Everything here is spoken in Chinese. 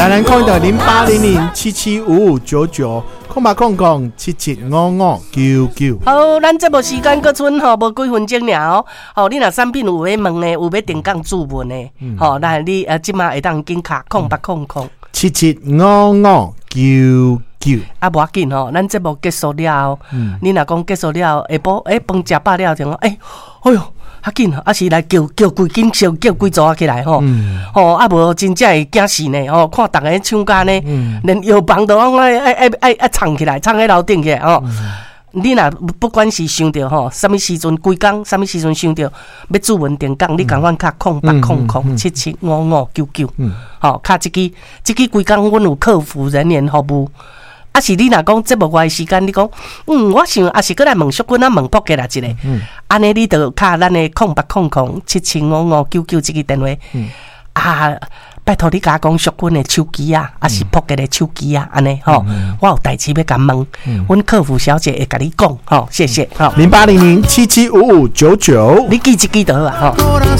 当然看到0800775599，0800775599。 好，咱这部时间搁剩无几分钟了哦。你若产品有要问的，有要电讲注文的，那你即马会当紧卡 0800775599。 啊，无要紧吼，咱节目结束了，你若讲结束了，下晡饭食饱了，就讲哎呦，较紧，啊是来叫规间叫规组啊起来吼，啊无真正会惊死呢吼，看逐个唱歌呢，连药房都爱藏起来，藏喺楼顶起来吼。你若不管是想着吼，什么时阵规工，什么时阵想着要注文电讲，你赶快卡0800775599，吼，卡这支规工，阮有客服人员服务。啊是你若讲节目外时间，你讲我想啊是过来问淑君啊问卜个啦一个，安尼你就卡咱的0800775599这个电话，啊。拜托你甲我讲淑君的手机啊，还是扑个的手机啊，安尼吼，我有代志要甲问，阮客服小姐会甲你讲，吼，谢谢，吼 0800775599， 你记一记得啊，吼。